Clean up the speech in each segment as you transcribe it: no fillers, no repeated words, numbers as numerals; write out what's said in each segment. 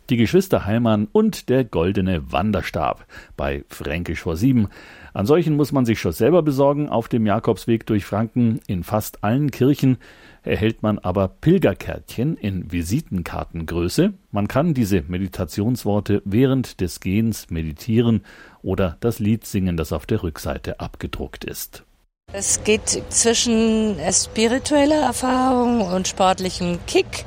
Die Geschwister Heilmann und der goldene Wanderstab bei Fränkisch vor 7. An solchen muss man sich schon selber besorgen auf dem Jakobsweg durch Franken. In fast allen Kirchen erhält man aber Pilgerkärtchen in Visitenkartengröße. Man kann diese Meditationsworte während des Gehens meditieren oder das Lied singen, das auf der Rückseite abgedruckt ist. Es geht zwischen spiritueller Erfahrung und sportlichem Kick,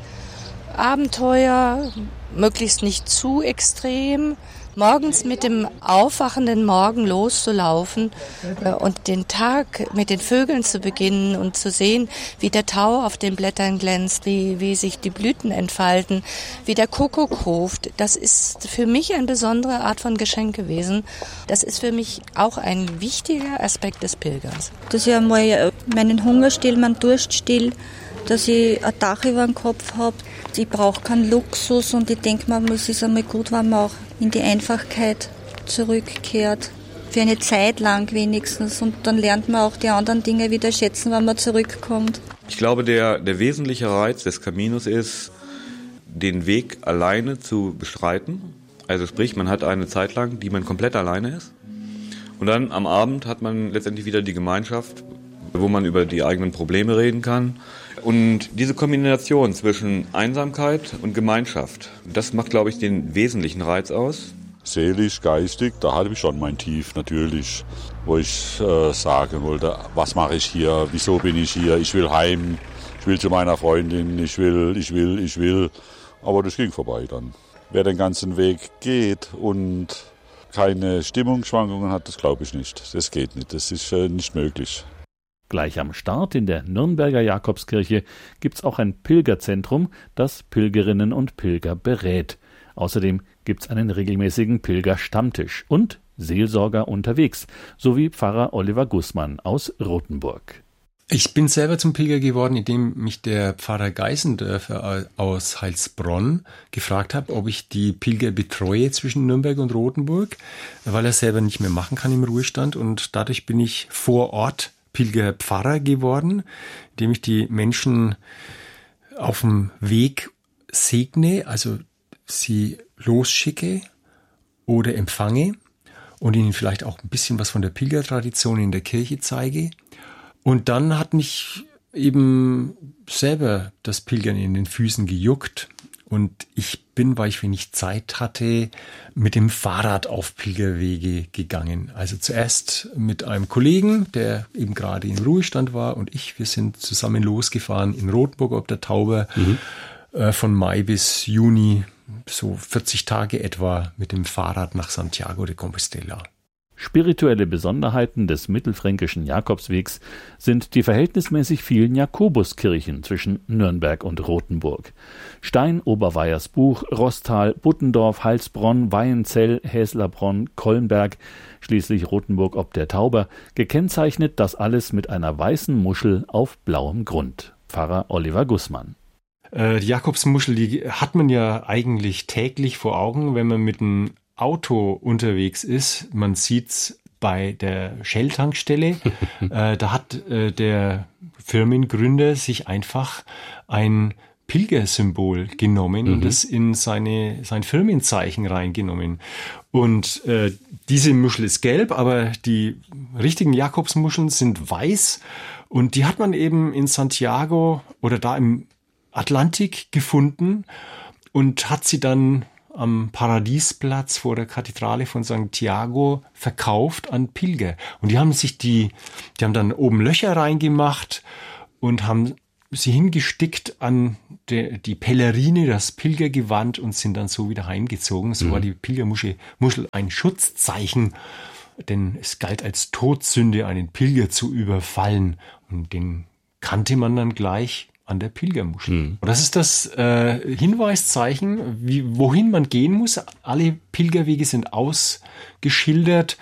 Abenteuer, möglichst nicht zu extrem, morgens mit dem aufwachenden Morgen loszulaufen und den Tag mit den Vögeln zu beginnen und zu sehen, wie der Tau auf den Blättern glänzt, wie sich die Blüten entfalten, wie der Kuckuck ruft. Das ist für mich eine besondere Art von Geschenk gewesen. Das ist für mich auch ein wichtiger Aspekt des Pilgerns. Dass ich einmal meinen Hunger still, meinen Durst still, dass ich ein Dach über dem Kopf habe. Ich brauche keinen Luxus und ich denke mir, es ist einmal gut, wenn man auch in die Einfachkeit zurückkehrt. Für eine Zeit lang wenigstens. Und dann lernt man auch die anderen Dinge wieder schätzen, wenn man zurückkommt. Ich glaube, der wesentliche Reiz des Caminos ist, den Weg alleine zu bestreiten. Also sprich, man hat eine Zeit lang, die man komplett alleine ist. Und dann am Abend hat man letztendlich wieder die Gemeinschaft, wo man über die eigenen Probleme reden kann. Und diese Kombination zwischen Einsamkeit und Gemeinschaft, das macht, glaube ich, den wesentlichen Reiz aus. Seelisch, geistig, da hatte ich schon mein Tief natürlich, wo ich sagen wollte, was mache ich hier, wieso bin ich hier, ich will heim, ich will zu meiner Freundin, ich will. Aber das ging vorbei dann. Wer den ganzen Weg geht und keine Stimmungsschwankungen hat, das glaube ich nicht. Das geht nicht, das ist nicht möglich. Gleich am Start in der Nürnberger Jakobskirche gibt's auch ein Pilgerzentrum, das Pilgerinnen und Pilger berät. Außerdem gibt's einen regelmäßigen Pilgerstammtisch und Seelsorger unterwegs, sowie Pfarrer Oliver Gußmann aus Rothenburg. Ich bin selber zum Pilger geworden, indem mich der Pfarrer Geisendörfer aus Heilsbronn gefragt hat, ob ich die Pilger betreue zwischen Nürnberg und Rothenburg, weil er selber nicht mehr machen kann im Ruhestand. Und dadurch bin ich vor Ort Pilgerpfarrer geworden, indem ich die Menschen auf dem Weg segne, also sie losschicke oder empfange und ihnen vielleicht auch ein bisschen was von der Pilgertradition in der Kirche zeige. Und dann hat mich eben selber das Pilgern in den Füßen gejuckt. Und ich bin, weil ich wenig Zeit hatte, mit dem Fahrrad auf Pilgerwege gegangen. Also zuerst mit einem Kollegen, der eben gerade im Ruhestand war, und wir sind zusammen losgefahren in Rothenburg ob der Tauber, von Mai bis Juni, so 40 Tage etwa, mit dem Fahrrad nach Santiago de Compostela. Spirituelle Besonderheiten des mittelfränkischen Jakobswegs sind die verhältnismäßig vielen Jakobuskirchen zwischen Nürnberg und Rothenburg. Stein, Oberweiersbuch, Rostal, Buttendorf, Heilsbronn, Weienzell, Häslerbronn, Kollenberg, schließlich Rothenburg ob der Tauber, gekennzeichnet das alles mit einer weißen Muschel auf blauem Grund. Pfarrer Oliver Gußmann. Die Jakobsmuschel, die hat man ja eigentlich täglich vor Augen, wenn man mit einem Auto unterwegs ist. Man sieht's bei der Shell-Tankstelle. Da hat der Firmengründer sich einfach ein Pilgersymbol genommen und das in sein Firmenzeichen reingenommen. Und diese Muschel ist gelb, aber die richtigen Jakobsmuscheln sind weiß. Und die hat man eben in Santiago oder da im Atlantik gefunden und hat sie dann am Paradiesplatz vor der Kathedrale von Santiago verkauft an Pilger. Und die haben dann oben Löcher reingemacht und haben sie hingestickt an die Pellerine, das Pilgergewand, und sind dann so wieder heimgezogen. So war die Pilgermuschel ein Schutzzeichen, denn es galt als Todsünde, einen Pilger zu überfallen. Und den kannte man dann gleich an der Pilgermuschel. Und das ist das Hinweiszeichen, wohin man gehen muss. Alle Pilgerwege sind ausgeschildert.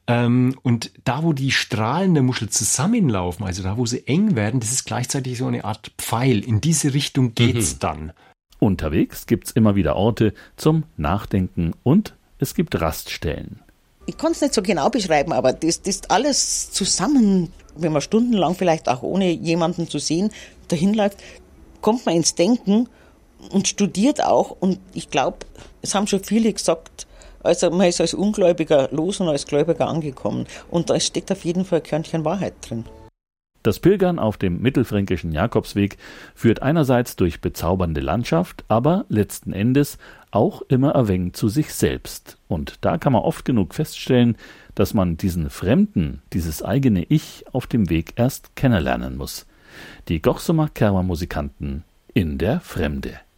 Und da, wo die Strahlen der Muschel zusammenlaufen, also da, wo sie eng werden, das ist gleichzeitig so eine Art Pfeil. In diese Richtung geht's dann. Unterwegs gibt's immer wieder Orte zum Nachdenken und es gibt Raststellen. Ich kann es nicht so genau beschreiben, aber das ist alles zusammen, wenn man stundenlang vielleicht auch ohne jemanden zu sehen dahin läuft, kommt man ins Denken und studiert auch. Und ich glaube, es haben schon viele gesagt, also man ist als Ungläubiger los und als Gläubiger angekommen. Und da steckt auf jeden Fall ein Körnchen Wahrheit drin. Das Pilgern auf dem mittelfränkischen Jakobsweg führt einerseits durch bezaubernde Landschaft, aber letzten Endes auch immer ein wenig zu sich selbst. Und da kann man oft genug feststellen, dass man diesen Fremden, dieses eigene Ich auf dem Weg erst kennenlernen muss. Die Gossamer Kermer Musikanten in der Fremde.